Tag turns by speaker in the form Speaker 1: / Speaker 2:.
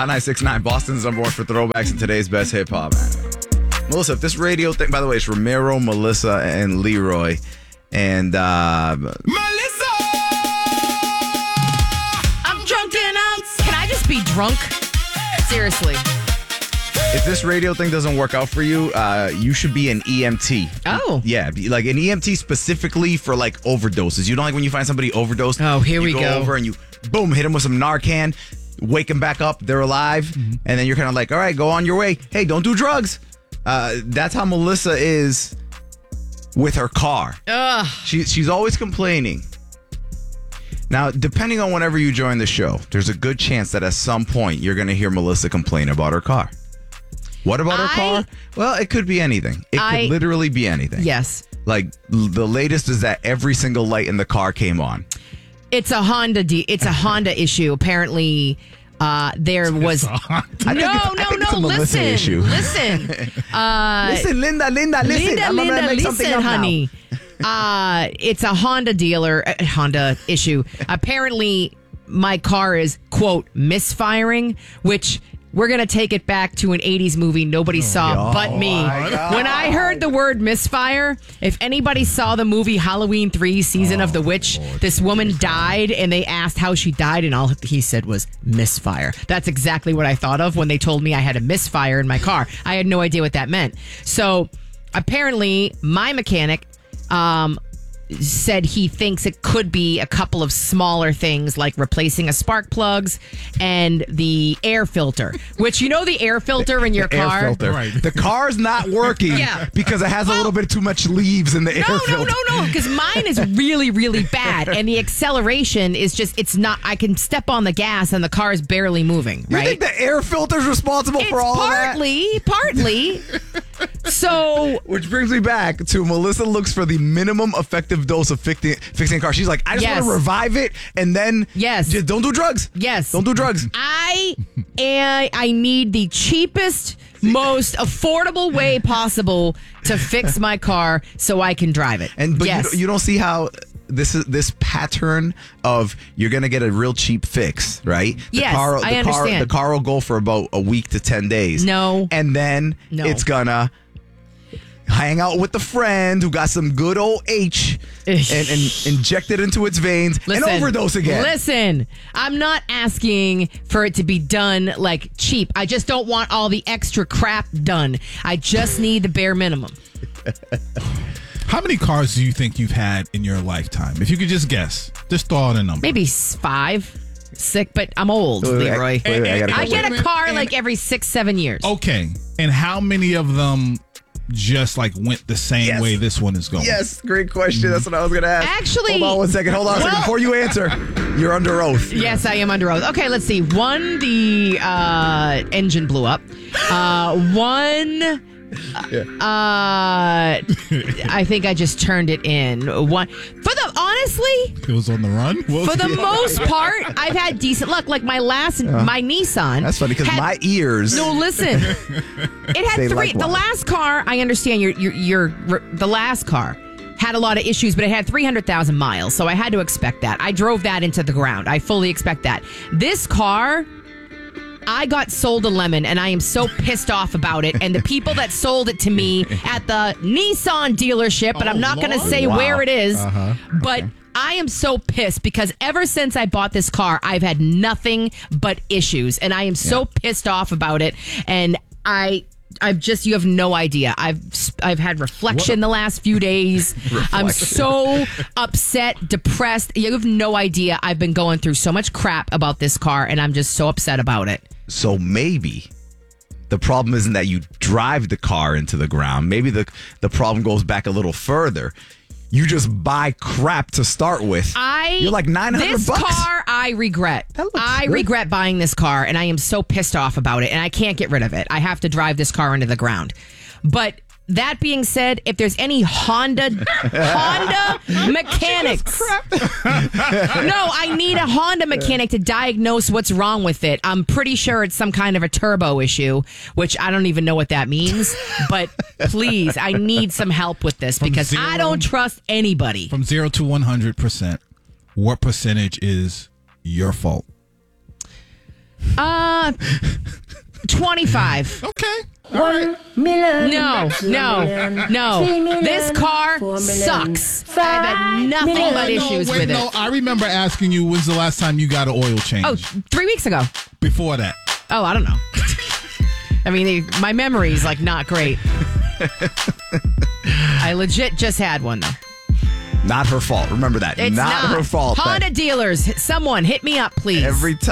Speaker 1: Hot 969, Boston's number one for throwbacks and today's best hip hop, man. Melissa, if this radio thing, by the way, it's Romero, Melissa, and Leroy. And,
Speaker 2: Melissa!
Speaker 3: I'm drunk and out. Can I just be drunk? Seriously.
Speaker 1: if this radio thing doesn't work out for you, you should be an EMT.
Speaker 3: Oh.
Speaker 1: Yeah, like an EMT specifically for like overdoses. You know, like when you find somebody overdosed.
Speaker 3: Oh, here we
Speaker 1: go. Over and you, boom, hit them with some Narcan, wake them back up, they're alive. And then you're kind of like, all right, go on your way. Hey, don't do drugs. That's how Melissa is with her car.
Speaker 3: Ugh.
Speaker 1: She's always complaining. Now, depending on whenever you join the show, there's a good chance that at some point you're going to hear Melissa complain about her car. What about her car? Well, it could be anything. It could literally be anything.
Speaker 3: Yes.
Speaker 1: Like, the latest is that every single light in the car came on.
Speaker 3: It's a Honda. It's a Honda issue. Apparently, there was
Speaker 1: No. Listen. Issue.
Speaker 3: Listen.
Speaker 1: Listen, Linda, listen. I'm gonna make something
Speaker 3: listen,
Speaker 1: up
Speaker 3: honey. It's a Honda dealer, Honda issue. Apparently, my car is, quote, misfiring, which we're going to take it back to an 80s movie nobody saw but me. When I heard the word misfire, if anybody saw the movie Halloween 3, Season of the Witch, this woman died and they asked how she died and all he said was misfire. That's exactly what I thought of when they told me I had a misfire in my car. I had no idea what that meant. So apparently my mechanic said he thinks it could be a couple of smaller things like replacing a spark plugs and the air filter, which the air filter in your car.
Speaker 1: Air filter. Right. The car's not working because it has a little bit too much leaves in the air filter.
Speaker 3: No, because mine is really, really bad. And the acceleration is just, it's not, I can step on the gas and the car is barely moving, right?
Speaker 1: You think the air filter's responsible for all of that?
Speaker 3: Partly. So,
Speaker 1: which brings me back to Melissa looks for the minimum effective dose of fixing a car. She's like, I just want to revive it and then just don't do drugs.
Speaker 3: Yes.
Speaker 1: Don't do drugs.
Speaker 3: I need the cheapest, most affordable way possible to fix my car so I can drive it.
Speaker 1: But you don't see how this pattern of you're going to get a real cheap fix, right?
Speaker 3: I understand.
Speaker 1: The car will go for about a week to 10 days.
Speaker 3: No.
Speaker 1: And then it's going to hang out with the friend who got some good old H and inject it into its veins and overdose again.
Speaker 3: Listen, I'm not asking for it to be done like cheap. I just don't want all the extra crap done. I just need the bare minimum.
Speaker 2: How many cars do you think you've had in your lifetime? If you could just guess, just throw out a number.
Speaker 3: Maybe 5, 6, but I'm old, Leroy. I get a car like every 6-7 years.
Speaker 2: Okay, and how many of them just like went the same way this one is going?
Speaker 1: Yes, great question. That's what I was going to ask.
Speaker 3: Actually,
Speaker 1: hold on one second. Before you answer, you're under oath.
Speaker 3: Yes, I am under oath. Okay, let's see. One, the engine blew up. One, I think I just turned it in. Honestly,
Speaker 2: it was on the run.
Speaker 3: For the most part, I've had decent luck. Like my Nissan.
Speaker 1: That's funny because my ears.
Speaker 3: No, listen. It had 3. The last car, I understand. The last car had a lot of issues, but it had 300,000 miles, so I had to expect that. I drove that into the ground. I fully expect that. This car, I got sold a lemon, and I am so pissed off about it. And the people that sold it to me at the Nissan dealership, but I'm not going to say where it is, but I am so pissed because ever since I bought this car, I've had nothing but issues, and I am so pissed off about it. And you have no idea. I've had reflection the last few days. I'm so upset, depressed. You have no idea. I've been going through so much crap about this car, and I'm just so upset about it.
Speaker 1: So maybe the problem isn't that you drive the car into the ground. Maybe the problem goes back a little further. You just buy crap to start with. You're like $900.
Speaker 3: This car, I regret. I regret buying this car, and I am so pissed off about it, and I can't get rid of it. I have to drive this car into the ground. But that being said, if there's any Honda mechanics. No, I need a Honda mechanic to diagnose what's wrong with it. I'm pretty sure it's some kind of a turbo issue, which I don't even know what that means. But please, I need some help with this because I don't trust anybody.
Speaker 2: From 0 to 100%, what percentage is your fault?
Speaker 3: $25,000.
Speaker 2: Okay.
Speaker 4: $1 million.
Speaker 3: No. This car sucks. I've had nothing but issues with it.
Speaker 2: I remember asking you, when's the last time you got an oil change?
Speaker 3: Oh, 3 weeks ago.
Speaker 2: Before that.
Speaker 3: Oh, I don't know. I mean, my memory's like not great. I legit just had one though.
Speaker 1: Not her fault. Remember that.
Speaker 3: It's not
Speaker 1: her fault.
Speaker 3: Honda dealers, someone hit me up, please.
Speaker 1: Every time.